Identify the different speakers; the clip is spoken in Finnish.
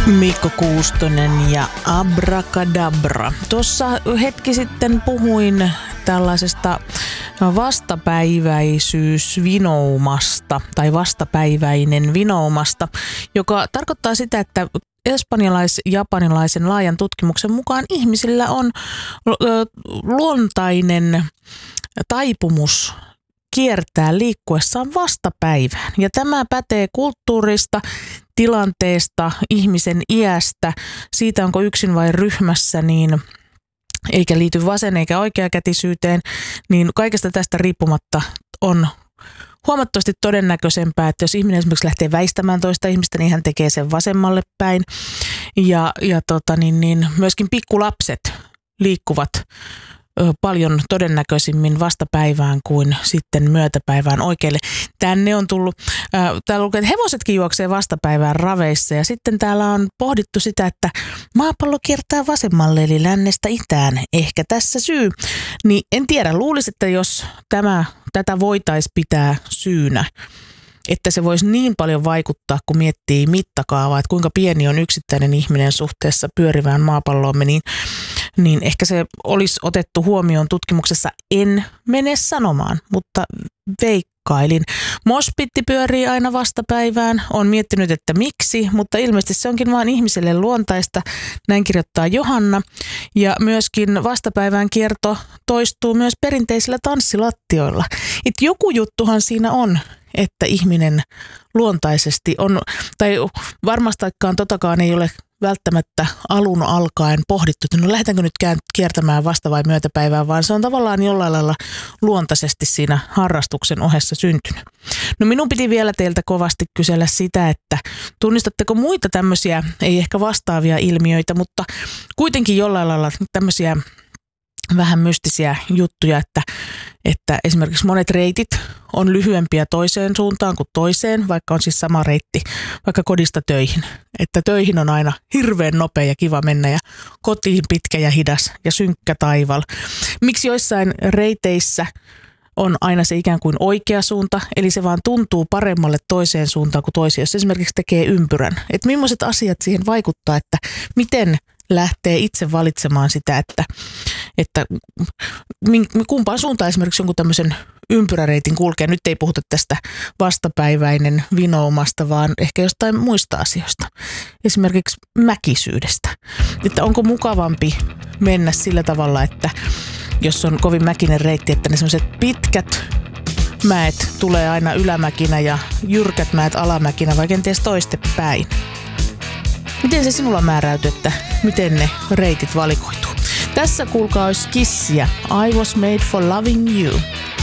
Speaker 1: Mikko Kuustonen ja Abracadabra. Tuossa hetki sitten puhuin tällaisesta vastapäiväisyysvinoumasta tai vastapäiväinen vinoumasta, joka tarkoittaa sitä, että espanjalais-japanilaisen laajan tutkimuksen mukaan ihmisillä on luontainen taipumus kiertää liikkuessaan vastapäivään. Ja tämä pätee kulttuurista, tilanteesta, ihmisen iästä, siitä onko yksin vai ryhmässä, niin eikä liity vasen eikä oikeakätisyyteen, niin kaikesta tästä riippumatta on huomattavasti todennäköisempää, että jos ihminen esimerkiksi lähtee väistämään toista ihmistä, niin hän tekee sen vasemmalle päin. Ja myöskin pikkulapset liikkuvat paljon todennäköisimmin vastapäivään kuin sitten myötäpäivään oikealle. Tänne on tullut, täällä lukee, että hevosetkin juoksee vastapäivään raveissa, ja sitten täällä on pohdittu sitä, että maapallo kiertää vasemmalle eli lännestä itään. Ehkä tässä syy. Niin en tiedä, luulisin, että jos tätä voitaisiin pitää syynä, että se voisi niin paljon vaikuttaa, kun miettii mittakaavaa, että kuinka pieni on yksittäinen ihminen suhteessa pyörivään maapalloomme, niin ehkä se olisi otettu huomioon tutkimuksessa. En mene sanomaan, mutta veikkailin. Moshpitti pyörii aina vastapäivään. Olen miettinyt, että miksi, mutta ilmeisesti se onkin vain ihmiselle luontaista. Näin kirjoittaa Johanna. Ja myöskin vastapäivään kierto toistuu myös perinteisillä tanssilattioilla. Et joku juttuhan siinä on, että ihminen luontaisesti on, tai varmastikaan totakaan ei ole välttämättä alun alkaen pohdittu, että no lähdetäänkö nyt kiertämään vasta- vai myötäpäivää, vaan se on tavallaan jollain lailla luontaisesti siinä harrastuksen ohessa syntynyt. No minun piti vielä teiltä kovasti kysellä sitä, että tunnistatteko muita tämmöisiä, ei ehkä vastaavia ilmiöitä, mutta kuitenkin jollain lailla tämmöisiä vähän mystisiä juttuja, että esimerkiksi monet reitit on lyhyempiä toiseen suuntaan kuin toiseen, vaikka on siis sama reitti, vaikka kodista töihin. Että töihin on aina hirveän nopea ja kiva mennä ja kotiin pitkä ja hidas ja synkkä taival. Miksi joissain reiteissä on aina se ikään kuin oikea suunta, eli se vaan tuntuu paremmalle toiseen suuntaan kuin toiseen, jos esimerkiksi tekee ympyrän. Että millaiset asiat siihen vaikuttaa, että miten lähtee itse valitsemaan sitä, että kumpaan suuntaan esimerkiksi jonkun tämmöisen ympyräreitin kulkee. Nyt ei puhuta tästä vastapäiväinen vinoumasta, vaan ehkä jostain muista asioista. Esimerkiksi mäkisyydestä. Että onko mukavampi mennä sillä tavalla, että jos on kovin mäkinen reitti, että ne semmoiset pitkät mäet tulee aina ylämäkinä ja jyrkät mäet alamäkinä, vai kenties toistepäin. Miten se sinulla määräytyy, että miten ne reitit valikoituu? Tässä kuulkaa olisi Kissiä. I was made for loving you.